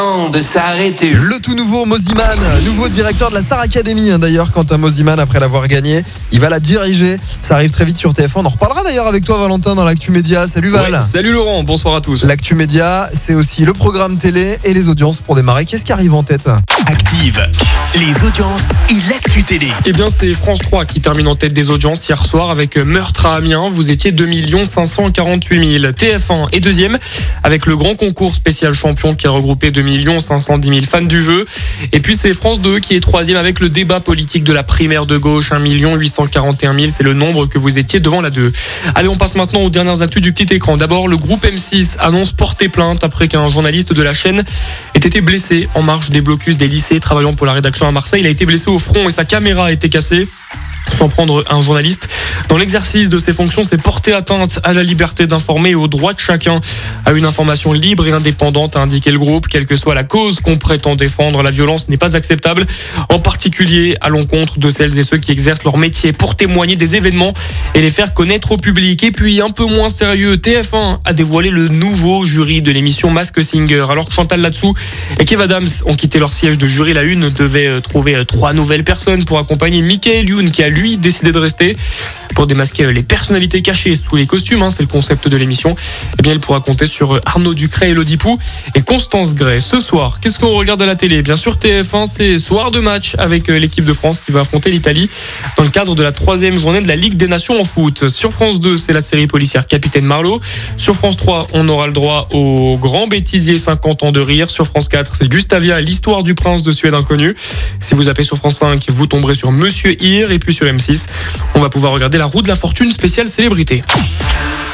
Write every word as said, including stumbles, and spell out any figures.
de s'arrêter. Le tout nouveau Moziman, nouveau directeur de la Star Academy hein, d'ailleurs. Quentin Moziman, après l'avoir gagné, il va la diriger. Ça arrive très vite sur T F un. On en reparlera d'ailleurs avec toi Valentin dans l'Actu Média. Salut Val. Ouais, salut Laurent, bonsoir à tous. L'Actu Média, c'est aussi le programme télé et les audiences pour démarrer. Qu'est-ce qui arrive en tête? Active, les audiences et l'actu télé. Eh bien c'est France trois qui termine en tête des audiences hier soir avec Meurtre à Amiens. Vous étiez deux millions cinq cent quarante-huit mille. T F un est deuxième avec le grand concours spécial champion qui a regroupé deux millions cinq cent dix mille fans du jeu. Et puis c'est France deux qui est troisième avec le débat politique de la primaire de gauche, un million huit cent quarante et un mille. C'est le nombre que vous étiez devant la deux. Allez, on passe maintenant aux dernières actus du petit écran. D'abord, le groupe M six annonce porter plainte après qu'un journaliste de la chaîne ait été blessé en marge des blocus des lycées travaillant pour la rédaction à Marseille. Il a été blessé au front et sa caméra a été cassée. Sans prendre un journaliste dans l'exercice de ses fonctions, c'est porter atteinte à la liberté d'informer et au droit de chacun à une information libre et indépendante, a indiqué le groupe. Quelle que soit la cause qu'on prétend défendre, la violence n'est pas acceptable, en particulier à l'encontre de celles et ceux qui exercent leur métier pour témoigner des événements et les faire connaître au public. Et puis, un peu moins sérieux, T F un a dévoilé le nouveau jury de l'émission Masked Singer. Alors que Chantal Latsou et Kev Adams ont quitté leur siège de jury, la une devait trouver trois nouvelles personnes pour accompagner Michael Youn, qui a lui décidé de rester pour démasquer les personnalités cachées sous les costumes, hein, c'est le concept de l'émission. Eh bien, il pourra compter sur Arnaud Ducret, Elodie Pou et Constance Gray. Ce soir, qu'est-ce qu'on regarde à la télé? Bien sûr, T F un, c'est soir de match avec l'équipe de France qui va affronter l'Italie dans le cadre de la troisième journée de la Ligue des Nations en foot. Sur France deux, c'est la série policière Capitaine Marlowe. Sur France trois, on aura le droit au grand bêtisier cinquante ans de rire. Sur France quatre, c'est Gustavia, l'histoire du prince de Suède inconnu. Si vous appelez sur France cinq, vous tomberez sur Monsieur Hir. Et puis sur M six, on va pouvoir regarder la roue de la fortune spéciale célébrité.